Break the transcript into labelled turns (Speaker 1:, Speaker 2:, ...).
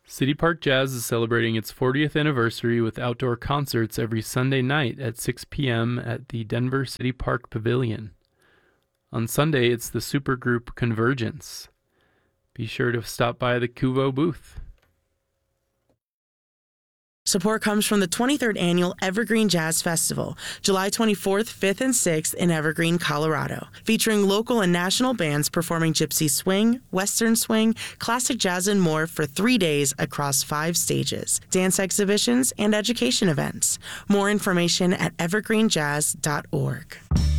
Speaker 1: City Park Jazz is celebrating its 40th anniversary with outdoor concerts every Sunday night at 6 p.m. at the Denver City Park Pavilion. On Sunday, it's the supergroup Convergence. Be sure to stop by the Kuvo booth.
Speaker 2: Support comes from the 23rd Annual Evergreen Jazz Festival, July 24th, 5th, and 6th in Evergreen, Colorado, featuring local and national bands performing gypsy swing, western swing, classic jazz, and more for 3 days across 5 stages, dance exhibitions, and education events. More information at evergreenjazz.org.